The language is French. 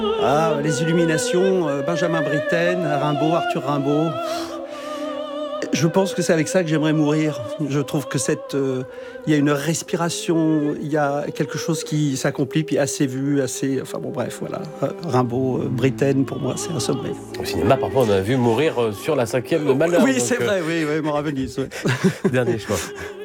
Ah, les Illuminations, Benjamin Britten, Rimbaud, Arthur Rimbaud. Je pense que c'est avec ça que j'aimerais mourir. Je trouve que il y a une respiration, il y a quelque chose qui s'accomplit, puis assez vu, enfin bon bref, voilà. Rimbaud, Britten, pour moi, c'est un sommet. Au cinéma, parfois, on a vu mourir sur la 5e de Malheur. Oui, c'est vrai, oui, Moravellis. Ouais. Dernier choix.